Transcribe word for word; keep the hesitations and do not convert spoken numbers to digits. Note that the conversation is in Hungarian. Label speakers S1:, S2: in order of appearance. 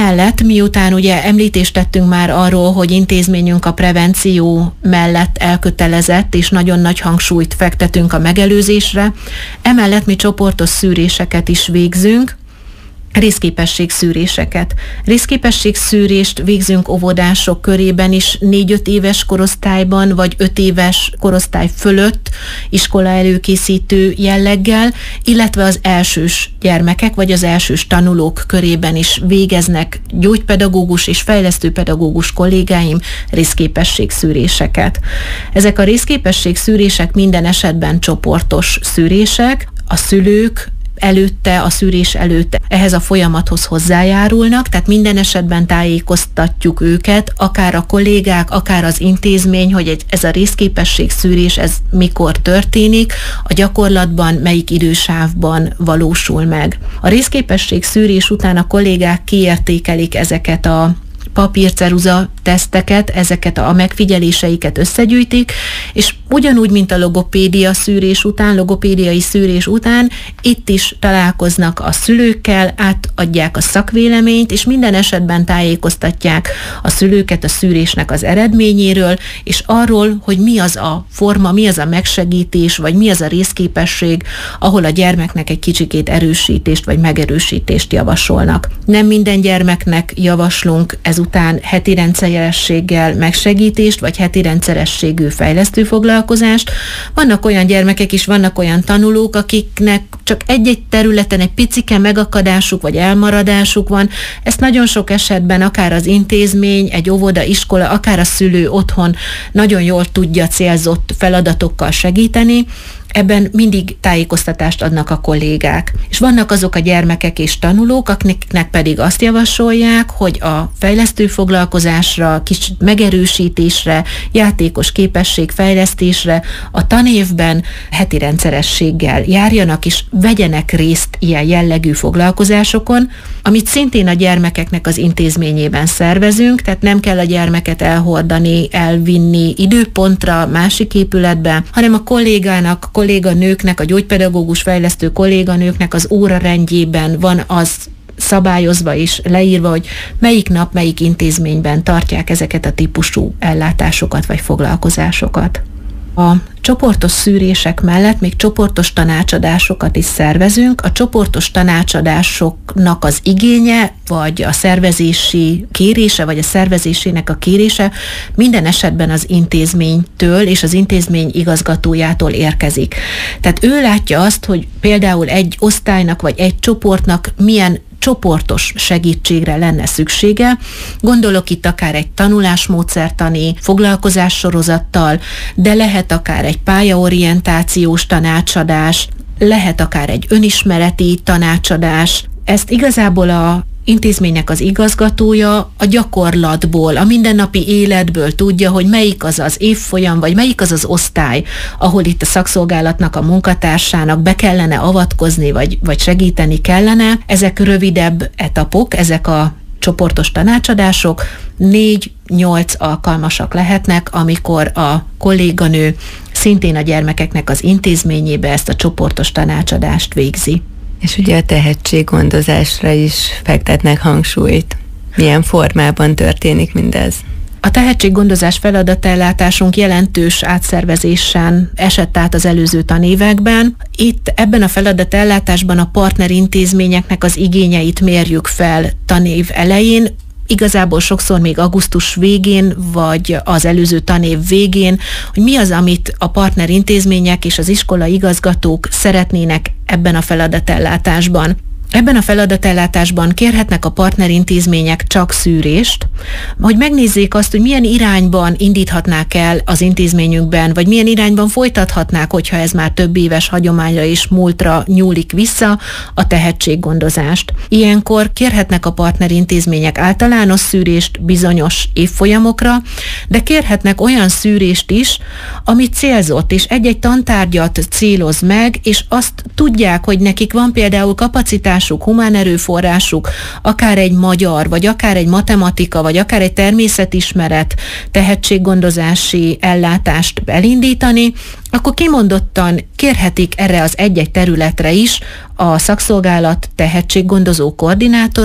S1: Emellett, miután ugye említést tettünk már arról, hogy intézményünk a prevenció mellett elkötelezett, és nagyon nagy hangsúlyt fektetünk a megelőzésre, emellett mi csoportos szűréseket is végzünk, részképességszűréseket. Részképességszűrést végzünk óvodások körében is négy-öt éves korosztályban, vagy öt éves korosztály fölött iskola előkészítő jelleggel, illetve az elsős gyermekek, vagy az elsős tanulók körében is végeznek gyógypedagógus és fejlesztőpedagógus kollégáim részképességszűréseket. Ezek a részképességszűrések minden esetben csoportos szűrések, a szülők előtte, a szűrés előtt ehhez a folyamathoz hozzájárulnak, tehát minden esetben tájékoztatjuk őket, akár a kollégák, akár az intézmény, hogy egy, ez a részképesség szűrés, ez mikor történik, a gyakorlatban melyik idősávban valósul meg. A részképesség szűrés után a kollégák kiértékelik ezeket a papírceruza teszteket, ezeket a megfigyeléseiket összegyűjtik, és ugyanúgy, mint a logopédia szűrés után, logopédiai szűrés után, itt is találkoznak a szülőkkel, átadják a szakvéleményt, és minden esetben tájékoztatják a szülőket a szűrésnek az eredményéről, és arról, hogy mi az a forma, mi az a megsegítés, vagy mi az a részképesség, ahol a gyermeknek egy kicsikét erősítést, vagy megerősítést javasolnak. Nem minden gyermeknek javaslunk ezután heti rendszerességgel megsegítést, vagy heti rendszerességű fejlesztő foglalkozást. Vannak olyan gyermekek is, vannak olyan tanulók, akiknek csak egy-egy területen egy picike megakadásuk, vagy elmaradásuk van. Ezt nagyon sok esetben akár az intézmény, egy óvoda, iskola, akár a szülő otthon nagyon jól tudja célzott feladatokkal segíteni. Ebben mindig tájékoztatást adnak a kollégák. És vannak azok a gyermekek és tanulók, akiknek pedig azt javasolják, hogy a fejlesztő foglalkozásra, kis megerősítésre, játékos képességfejlesztésre a tanévben heti rendszerességgel járjanak és vegyenek részt ilyen jellegű foglalkozásokon, amit szintén a gyermekeknek az intézményében szervezünk, tehát nem kell a gyermeket elhordani, elvinni időpontra, másik épületbe, hanem a kollégának, kolléganőknek, a gyógypedagógus fejlesztő kolléganőknek az órarendjében van az szabályozva és leírva, hogy melyik nap, melyik intézményben tartják ezeket a típusú ellátásokat vagy foglalkozásokat. A csoportos szűrések mellett még csoportos tanácsadásokat is szervezünk. A csoportos tanácsadásoknak az igénye, vagy a szervezési kérése, vagy a szervezésének a kérése minden esetben az intézménytől és az intézmény igazgatójától érkezik. Tehát ő látja azt, hogy például egy osztálynak, vagy egy csoportnak milyen csoportos segítségre lenne szüksége. Gondolok itt akár egy tanulásmódszertani foglalkozássorozattal, de lehet akár egy pályaorientációs tanácsadás, lehet akár egy önismereti tanácsadás. Ezt igazából a intézménynek az igazgatója a gyakorlatból, a mindennapi életből tudja, hogy melyik az az évfolyam, vagy melyik az az osztály, ahol itt a szakszolgálatnak, a munkatársának be kellene avatkozni, vagy, vagy segíteni kellene. Ezek rövidebb etapok, ezek a csoportos tanácsadások, négy-nyolc alkalmasak lehetnek, amikor a kolléganő szintén a gyermekeknek az intézményébe ezt a csoportos tanácsadást végzi.
S2: És ugye a tehetséggondozásra is fektetnek hangsúlyt. Milyen formában történik mindez?
S1: A tehetséggondozás feladatellátásunk jelentős átszervezésen esett át az előző tanévekben. Itt ebben a feladatellátásban a partnerintézményeknek az igényeit mérjük fel tanév elején, igazából sokszor még augusztus végén, vagy az előző tanév végén, hogy mi az, amit a partnerintézmények és az iskola igazgatók szeretnének ebben a feladatellátásban. Ebben a feladatellátásban kérhetnek a partnerintézmények csak szűrést, hogy megnézzék azt, hogy milyen irányban indíthatnák el az intézményükben, vagy milyen irányban folytathatnák, hogyha ez már több éves hagyományra és múltra nyúlik vissza, a tehetséggondozást. Ilyenkor kérhetnek a partnerintézmények általános szűrést bizonyos évfolyamokra, de kérhetnek olyan szűrést is, ami célzott, és egy-egy tantárgyat céloz meg, és azt tudják, hogy nekik van például kapacitás, humán erőforrásuk, akár egy magyar, vagy akár egy matematika, vagy akár egy természetismeret tehetséggondozási ellátást elindítani, akkor kimondottan kérhetik erre az egy-egy területre is a szakszolgálat tehetséggondozó koordinátor